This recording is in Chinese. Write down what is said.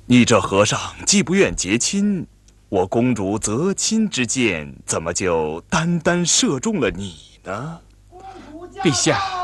你这和尚既不愿结亲，我公主择亲之箭怎么就单单射中了你呢？ 陛下，